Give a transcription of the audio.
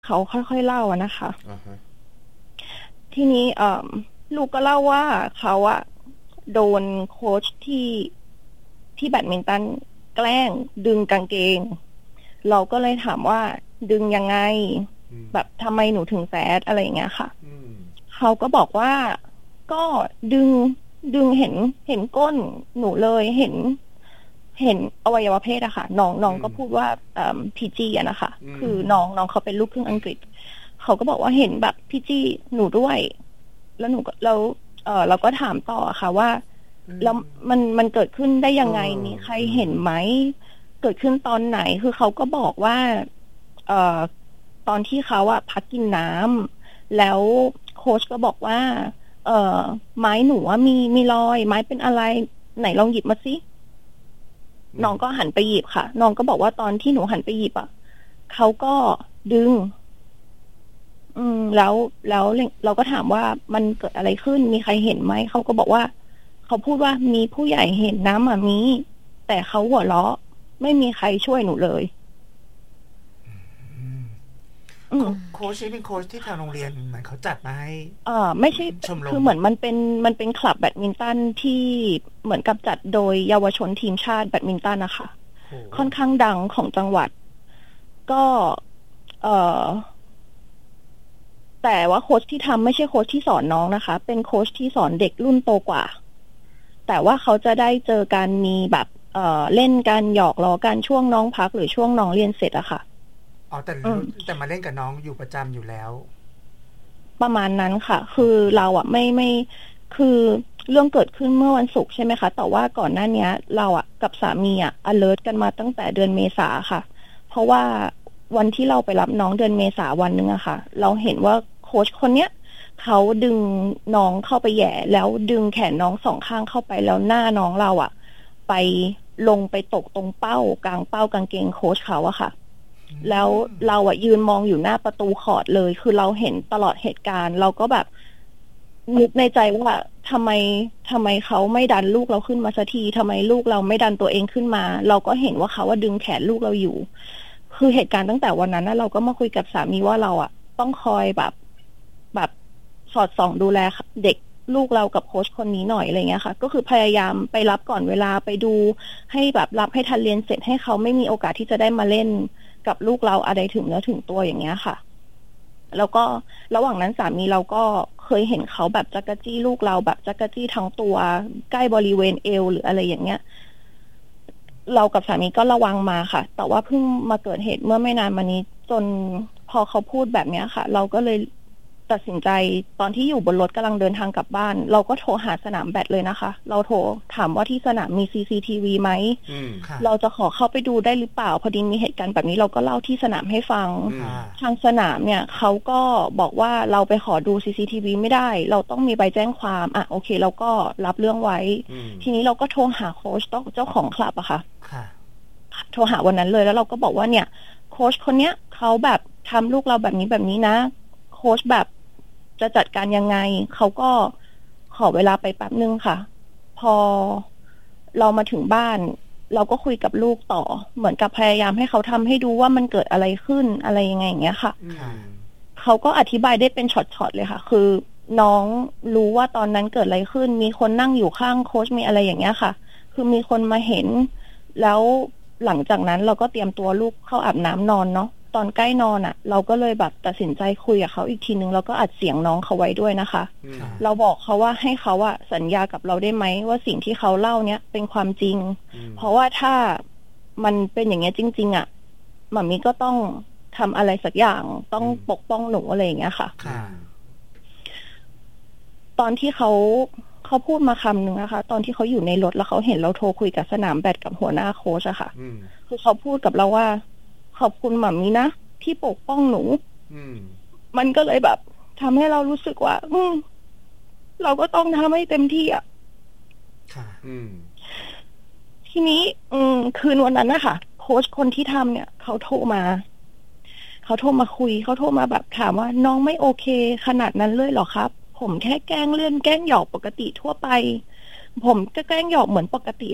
เขาค่อยๆเล่าอะนะคะอ่าฮะทีนี้ลูกก็เล่าว่าเขาอะโดนโค้ชที่แบดมินตันแกล้งดึงกางเกง เราก็เลยถามว่าดึงยังไงอืมแบบทำไมหนูถึงแซดอะไรอย่างเงี้ยค่ะอืมเขาก็บอกว่าก็ดึงเห็นก้นหนูเลยเห็นอวัยวะเพศอะค่ะน้องก็พูดว่าพีจีอะนะคะคือน้องเขาเป็นลูกครึ่งอังกฤษเขาก็บอกว่าเห็นแบบพีจีหนูด้วย แล้วหนูก็แล้วเราก็ถามต่อค่ะว่าแล้วมันเกิดขึ้นได้ยังไงมีใครเห็นไหมเกิดขึ้นตอนไหนคือเขาก็บอกว่าเอ่อตอนที่เขาอะพักกินน้ำแล้วโค้ชก็บอกว่าไม้หนูว่ามีรอยไม้เป็นอะไรไหนลองหยิบมาสิน้องก็หันไปหยิบค่ะน้องก็บอกว่าตอนที่หนูหันไปหยิบอ่ะเขาก็ดึงแล้วเราก็ถามว่ามันเกิดอะไรขึ้นมีใครเห็นไหมเขาก็บอกว่าเขาพูดว่ามีผู้ใหญ่เห็นน้ำอ่ะมีแต่เขาหัวเราะไม่มีใครช่วยหนูเลยโค้ชนี่เป็นโค้ชที่ทางโรงเรียนเหมือนเขาจัดมาให้ไม่ใช่ชมรมคือเหมือนมันเป็นคลับแบดมินตันที่เหมือนกับจัดโดยเยาวชนทีมชาติแบดมินตันนะคะค่อนข้างดังของจังหวัดก็แต่ว่าโค้ชที่ทำไม่ใช่โค้ชที่สอนน้องนะคะเป็นโค้ชที่สอนเด็กรุ่นโตกว่าแต่ว่าเขาจะได้เจอกันมีแบบเล่นกันหยอกล้อกันช่วงน้องพักหรือช่วงน้องเรียนเสร็จอะค่ะแต่มาเล่นกับน้องอยู่ประจำอยู่แล้วประมาณนั้นค่ะคือเราอะไม่คือเรื่องเกิดขึ้นเมื่อวันศุกร์ใช่ไหมคะแต่ว่าก่อนหน้านี้เราอะกับสามีอะ alert กันมาตั้งแต่เดือนเมษาค่ะเพราะว่าวันที่เราไปรับน้องเดือนเมษาวันนึงอะค่ะเราเห็นว่าโค้ชคนเนี้ยเขาดึงน้องเข้าไปแหย่แล้วดึงแขนน้องสองข้างเข้าไปแล้วหน้าน้องเราอะไปลงไปตกตรงเป้ากลางเป้ากางเกงโค้ชเขาอะค่ะแล้วเราอะยืนมองอยู่หน้าประตูคอร์ตเลยคือเราเห็นตลอดเหตุการณ์เราก็แบบนึกในใจว่าทำไมเขาไม่ดันลูกเราขึ้นมาสักทีทำไมลูกเราไม่ดันตัวเองขึ้นมาเราก็เห็นว่าเขาว่าดึงแขนลูกเราอยู่คือเหตุการณ์ตั้งแต่วันนั้นเราก็มาคุยกับสามีว่าเราอะต้องคอยแบบสอดส่องดูแลเด็กลูกเรากับโค้ชคนนี้หน่อยอะไรเงี้ยค่ะก็คือพยายามไปรับก่อนเวลาไปดูให้แบบรับให้ทันเรียนเสร็จให้เขาไม่มีโอกาสที่จะได้มาเล่นกับลูกเราอะไรถึงเนื้อถึงตัวอย่างเงี้ยค่ะแล้วก็ระหว่างนั้นสามีเราก็เคยเห็นเขาแบบจักรจี้ลูกเราแบบจักรจี้ทั้งตัวใกล้บริเวณเอวหรืออะไรอย่างเงี้ยเรากับสามีก็ระวังมาค่ะแต่ว่าเพิ่งมาเกิดเหตุเมื่อไม่นานมานี้จนพอเขาพูดแบบนี้ค่ะเราก็เลยตัดสินใจตอนที่อยู่บนรถกำลังเดินทางกลับบ้านเราก็โทรหาสนามแบดเลยนะคะเราโทรถามว่าที่สนามมี CCTV ไหมเราจะขอเข้าไปดูได้หรือเปล่าพอดีมีเหตุการณ์แบบนี้เราก็เล่าที่สนามให้ฟังทางสนามเนี่ยเขาก็บอกว่าเราไปขอดู CCTV ไม่ได้เราต้องมีใบแจ้งความโอเคเราก็รับเรื่องไว้ทีนี้เราก็โทรหาโค้ชเจ้าของคลับอะค่ะโทรหาวันนั้นเลยแล้วเราก็บอกว่าเนี่ยโค้ชคนเนี้ยเขาแบบทำลูกเราแบบนี้นะโค้ชแบบจะจัดการยังไงเขาก็ขอเวลาไปแป๊บนึงค่ะพอเรามาถึงบ้านเราก็คุยกับลูกต่อเหมือนกับพยายามให้เขาทำให้ดูว่ามันเกิดอะไรขึ้นอะไรยังไงอย่างเงี้ยค่ะเขาก็อธิบายได้เป็นช็อตๆเลยค่ะคือน้องรู้ว่าตอนนั้นเกิดอะไรขึ้นมีคนนั่งอยู่ข้างโค้ชมีอะไรอย่างเงี้ยค่ะคือมีคนมาเห็นแล้วหลังจากนั้นเราก็เตรียมตัวลูกเข้าอาบน้ำนอนเนาะตอนใกล้นอนเราก็เลยแบบตัดสินใจคุยกับเขาอีกทีนึงแล้วก็อัดเสียงน้องเขาไว้ด้วยนะคะเราบอกเขาว่าให้เขาสัญญากับเราได้ไหมว่าสิ่งที่เขาเล่าเนี้ยเป็นความจริงเพราะว่าถ้ามันเป็นอย่างเงี้ยจริงๆหม่ามีก็ต้องทำอะไรสักอย่างต้องปกป้องหนูอะไรอย่างเงี้ยค่ะตอนที่เขาพูดมาคำหนึ่งนะคะตอนที่เขาอยู่ในรถแล้วเขาเห็นเราโทรคุยกับสนามแบดกับหัวหน้าโค้ชอะค่ะคือเขาพูดกับเราว่าขอบคุณหม่ามีนะที่ปกป้องหนูมันก็เลยแบบทำให้เรารู้สึกว่าเราก็ต้องทำให้เต็มที่อะทีนี้คืนวันนั้นนะคะโค้ชคนที่ทำเนี่ยเขาโทรมาคุยเขาโทรมาแบบถามว่าน้องไม่โอเคขนาดนั้นเลยเหรอครับผมแค่แกล้งเล่นแกล้งหยอกปกติทั่วไปผมก็แกล้งหยอกเหมือนปกติ